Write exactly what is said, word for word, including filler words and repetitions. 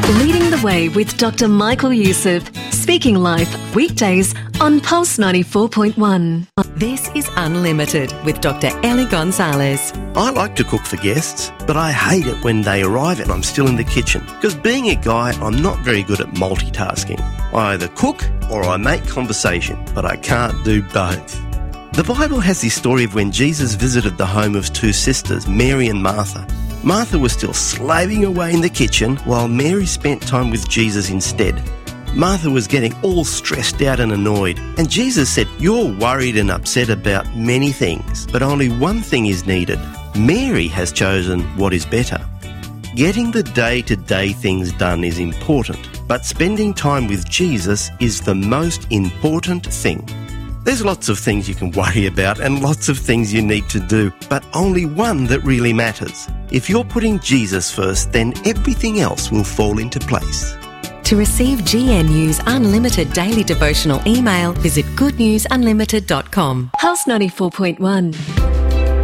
Leading the Way with Doctor Michael Youssef. Speaking Life, weekdays on Pulse ninety-four point one. This is Unlimited with Doctor Ellie Gonzalez. I like to cook for guests, but I hate it when they arrive and I'm still in the kitchen. Because being a guy, I'm not very good at multitasking. I either cook or I make conversation, but I can't do both. The Bible has the story of when Jesus visited the home of two sisters, Mary and Martha. Martha was still slaving away in the kitchen while Mary spent time with Jesus instead. Martha was getting all stressed out and annoyed, and Jesus said, "You're worried and upset about many things, but only one thing is needed. Mary has chosen what is better." Getting the day-to-day things done is important, but spending time with Jesus is the most important thing. There's lots of things you can worry about and lots of things you need to do, but only one that really matters. If you're putting Jesus first, then everything else will fall into place. To receive G N U's unlimited daily devotional email, visit good news unlimited dot com. Pulse ninety-four point one.